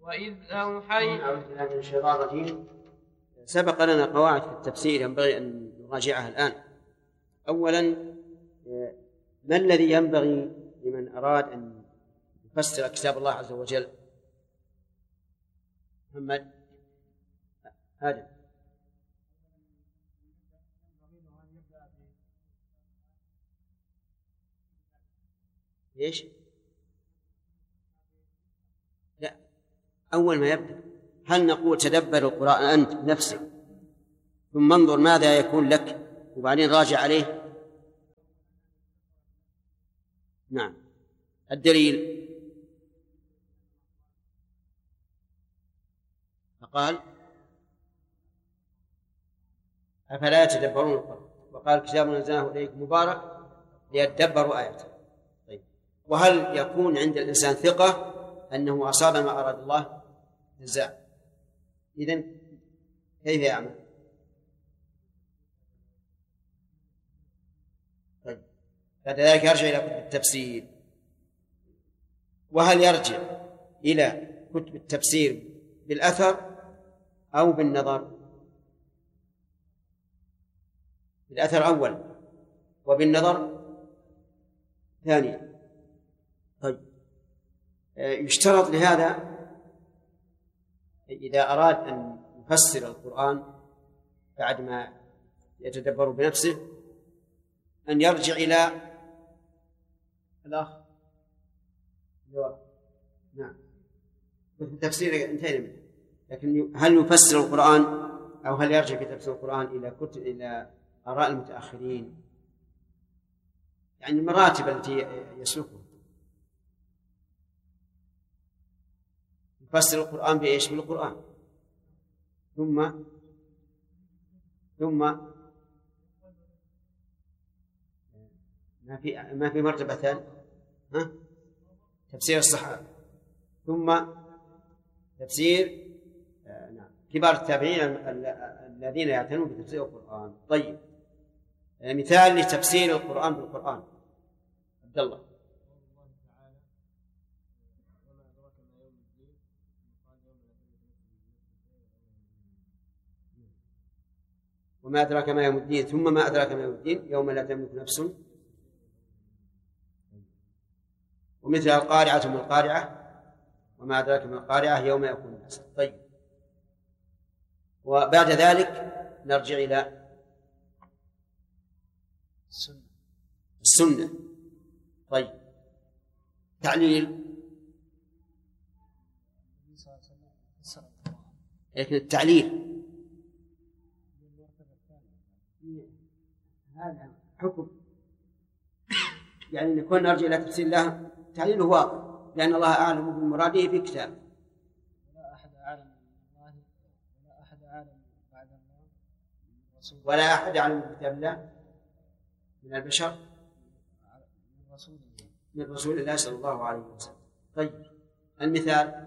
وإذ أوحينا. أعوذ بالله من الشيطان الرجيم. سبق لنا قواعد في التفسير ينبغي أن نراجعها الآن. أولا، ما الذي ينبغي لمن أراد أن يفسر كتاب الله عز وجل؟ محمد هذا ليش؟ لا، أول ما يبدأ هل نقول تدبر القرآن أنت بنفسك ثم انظر ماذا يكون لك وبعدين راجع عليه؟ نعم. الدليل فقال أفلا يتدبرون القرآن وقال كتاب أنزلناه إليك مبارك ليتدبروا آياته. طيب، وهل يكون عند الإنسان ثقة أنه أصاب ما أراد الله؟ جزاء. إذن كيف يعمل؟ طيب، بعد ذلك يرجع إلى كتب التفسير. وهل يرجع إلى كتب التفسير بالأثر أو بالنظر؟ بالأثر أول وبالنظر ثانيا. طيب، يشترط لهذا إذا أراد أن يفسر القرآن بعد ما يتدبر بنفسه أن يرجع إلى الأخ. نعم، التفسير انتهينا منه، لكن هل يفسر القرآن أو هل يرجع في تفسير القرآن إلى آراء المتأخرين؟ يعني المراتب التي يسلكها. يفسر القرآن بإيش؟ بالقرآن. ثم ما في مرتبة ثانية، تفسير الصحابة، ثم تفسير كبار التابعين الذين يعتنون بتفسير القرآن. طيب، مثال لتفسير القرآن بالقرآن. عبد الله. وما أدراك ما يوم الدين، ثم ما أدراك ما يوم الدين يوم لا تملك نفس. ومثل القارعة ما القارعة وما أدراك ما القارعة يوم يكون الناس. طيب، وبعد ذلك نرجع إلى السنة. طيب، تعليل، لكن التعليل هذا حكم، يعني نكون نرجع إلى تفسير الله تعليله واضح، لأن الله أعلم بمراده في كتابه. ولا أحد أعلم بكتاب الله من البشر من رسول الله صلى الله عليه وسلم. طيب، المثال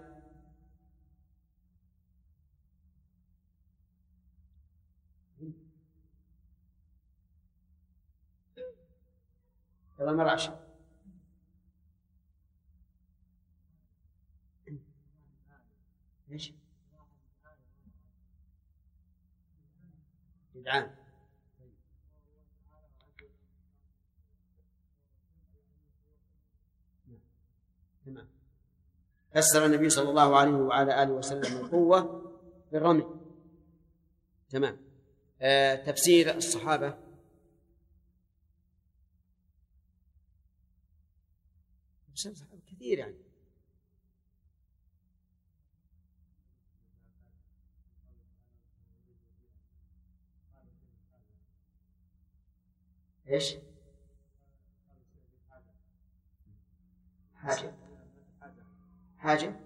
يلا مرعش. ايش؟ جدعان. تمام. فسر النبي صلى الله عليه وعلى آله وسلم القوة بالرمي. تمام. تفسير الصحابة كثير يعني. ايش؟ حاجة